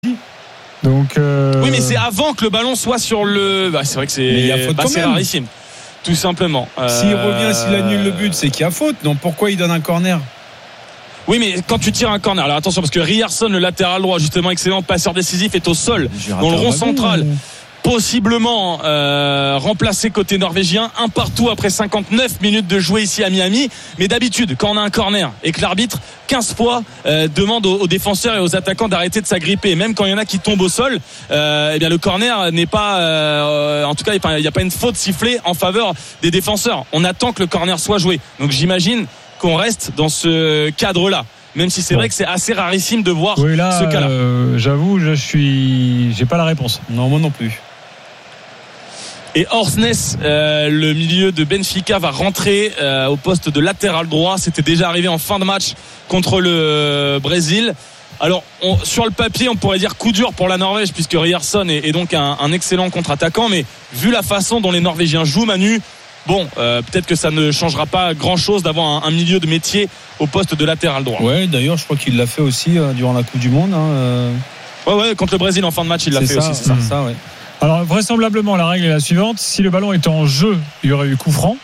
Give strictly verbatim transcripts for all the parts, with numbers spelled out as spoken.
Donc euh... oui, mais c'est avant que le ballon soit sur le. Bah, c'est vrai que c'est, bah, c'est rarissime, tout simplement. Euh... S'il revient, s'il annule le but, c'est qu'il y a faute. Donc pourquoi il donne un corner? Oui, mais quand tu tires un corner, alors attention, parce que Ryerson, le latéral droit, justement excellent passeur décisif, est au sol dans le rond central. Possiblement euh, remplacé côté norvégien, un partout après cinquante-neuf minutes de jouer ici à Miami. Mais d'habitude, quand on a un corner et que l'arbitre quinze fois euh, demande aux, aux défenseurs et aux attaquants d'arrêter de s'agripper, même quand il y en a qui tombent au sol, euh, eh bien le corner n'est pas, euh, en tout cas, il n'y a pas une faute sifflée en faveur des défenseurs. On attend que le corner soit joué. Donc j'imagine qu'on reste dans ce cadre-là. Même si c'est bon. Vrai que c'est assez rarissime de voir oui, là, ce cas-là. Euh, j'avoue, je suis, j'ai pas la réponse. Non, moi non plus. Et Orsnes, euh, le milieu de Benfica, va rentrer euh, au poste de latéral droit. C'était déjà arrivé en fin de match contre le Brésil. Alors, on, sur le papier, on pourrait dire coup dur pour la Norvège, puisque Ryerson est, est donc un, un excellent contre-attaquant. Mais vu la façon dont les Norvégiens jouent, Manu, bon, euh, peut-être que ça ne changera pas grand-chose d'avoir un, un milieu de métier au poste de latéral droit. Ouais, d'ailleurs, je crois qu'il l'a fait aussi euh, durant la Coupe du Monde. Hein, euh... Ouais, ouais, contre le Brésil en fin de match, il l'a c'est fait ça, aussi. C'est ça. C'est ça, ouais. Alors vraisemblablement la règle est la suivante: si le ballon est en jeu, il y aurait eu coup franc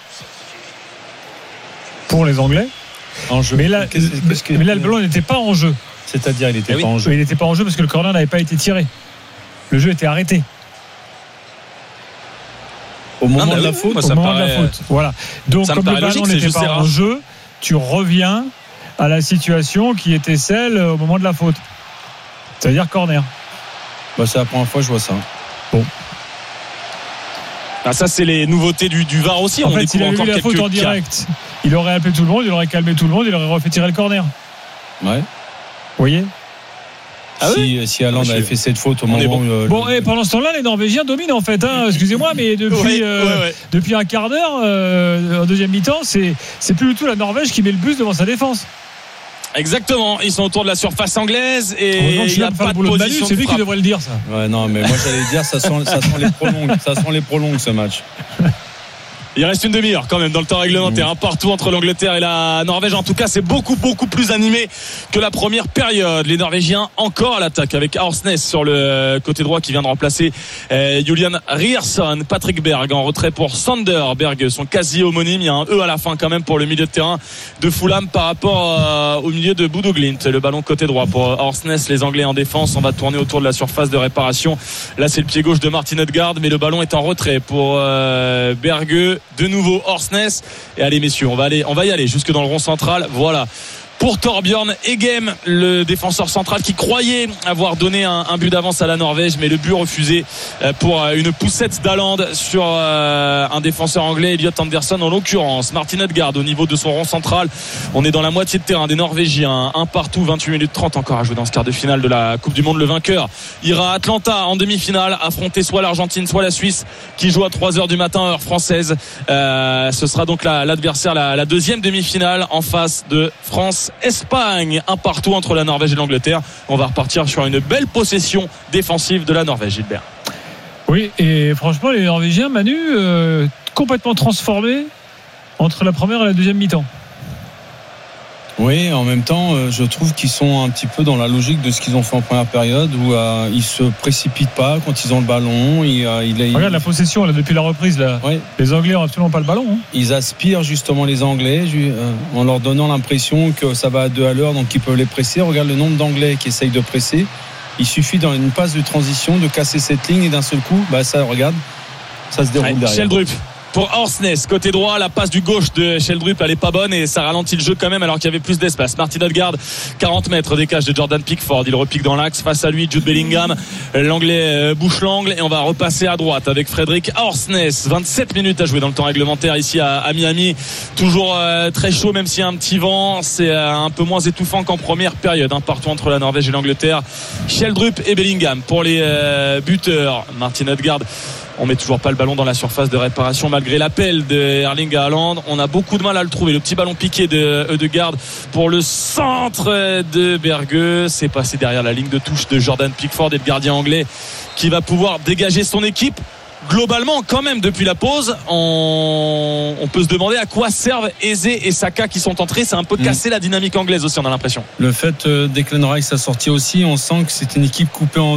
pour les Anglais. En jeu. Mais là, qu'est-ce, qu'est-ce que... mais là le ballon n'était pas en jeu. C'est-à-dire il n'était eh pas oui. en jeu. Il n'était pas en jeu parce que le corner n'avait pas été tiré. Le jeu était arrêté. Au moment ah, bah de oui, la faute. moi, au moment paraît... de la faute. Voilà. Donc comme le ballon logique, n'était pas en jeu, tu reviens à la situation qui était celle au moment de la faute. C'est-à-dire corner. Bah, c'est la première fois que je vois ça. Bon. Ah, ça c'est les nouveautés du, du V A R aussi. En on fait, s'il avait vu la faute en direct, cas. Il aurait appelé tout le monde, il aurait calmé tout le monde, il aurait refait tirer le corner. Ouais. Vous voyez? Ah si, oui si Haaland ah, avait fait cette faute au moment bon. où euh, bon le... et pendant ce temps-là les Norvégiens dominent en fait hein, excusez-moi mais depuis ouais, euh, ouais, ouais. depuis un quart d'heure euh, en deuxième mi-temps c'est c'est plus du tout la Norvège qui met le bus devant sa défense. Exactement, ils sont autour de la surface anglaise et il n'y a pas de position de Manu, c'est de lui qui devrait le dire ça. Ouais non mais moi j'allais dire ça sent ça sent les prolongues, ça sent les prolongues ce match. Il reste une demi-heure quand même dans le temps réglementaire, un partout entre l'Angleterre et la Norvège. En tout cas, c'est beaucoup beaucoup plus animé que la première période. Les Norvégiens encore à l'attaque avec Orsnes sur le côté droit qui vient de remplacer euh, Julian Ryerson. Patrick Berg en retrait pour Sander Berg, son quasi homonyme. Il y a un E à la fin quand même pour le milieu de terrain de Fulham par rapport euh, au milieu de Bodo Glimt. Le ballon côté droit pour Orsnes. Les Anglais en défense. On va tourner autour de la surface de réparation. Là, c'est le pied gauche de Martin Ødegaard, mais le ballon est en retrait pour euh, Berge. De nouveau Orsnes. Et allez messieurs, on va aller, on va y aller jusque dans le rond central. Voilà. Pour Torbjørn Egem, le défenseur central qui croyait avoir donné un, un but d'avance à la Norvège, mais le but refusé pour une poussette d'Haaland sur euh, un défenseur anglais, Elliot Anderson en l'occurrence. Martin Ødegaard au niveau de son rond central. On est dans la moitié de terrain des Norvégiens. Un partout, vingt-huit minutes trente encore à jouer dans ce quart de finale de la Coupe du Monde. Le vainqueur ira à Atlanta en demi-finale, affronter soit l'Argentine, soit la Suisse, qui joue à trois heures du matin heure française. Euh, ce sera donc la, l'adversaire, la, la deuxième demi-finale en face de France. Espagne, un partout entre la Norvège et l'Angleterre. On va repartir sur une belle possession défensive de la Norvège, Gilbert. Oui, et franchement, les Norvégiens, Manu, euh, complètement transformés entre la première et la deuxième mi-temps. Oui, en même temps, euh, je trouve qu'ils sont un petit peu dans la logique de ce qu'ils ont fait en première période, où euh, ils se précipitent pas quand ils ont le ballon. Ils, euh, ils, Regarde ils... la possession là, depuis la reprise là. Oui. Les Anglais ont absolument pas le ballon. Hein. Ils aspirent justement les Anglais euh, en leur donnant l'impression que ça va à deux à l'heure, donc ils peuvent les presser. Regarde le nombre d'Anglais qui essayent de presser. Il suffit dans une passe de transition de casser cette ligne et d'un seul coup, bah ça regarde, ça se déroule ouais, derrière. Sheldrup. Pour Orsnes, côté droit, la passe du gauche de Sheldrup, elle est pas bonne et ça ralentit le jeu quand même alors qu'il y avait plus d'espace. Martin Ødegaard, quarante mètres décage de Jordan Pickford, il repique dans l'axe, face à lui Jude Bellingham, l'anglais bouche l'angle et on va repasser à droite avec Fredrik Orsnes. vingt-sept minutes à jouer dans le temps réglementaire ici à, à Miami, toujours euh, très chaud même s'il y a un petit vent, c'est euh, un peu moins étouffant qu'en première période, hein, partout entre la Norvège et l'Angleterre. Sheldrup et Bellingham pour les euh, buteurs. Martin Ødegaard, on met toujours pas le ballon dans la surface de réparation malgré l'appel de Erling Haaland. On a beaucoup de mal à le trouver. Le petit ballon piqué de Ødegaard pour le centre de Berge. C'est passé derrière la ligne de touche de Jordan Pickford et le gardien anglais qui va pouvoir dégager son équipe globalement, quand même, depuis la pause, on, on peut se demander à quoi servent Eze et Saka qui sont entrés. C'est un peu cassé mmh. la dynamique anglaise aussi, on a l'impression. Le fait, euh, Declan Rice a sorti aussi, on sent que c'est une équipe coupée en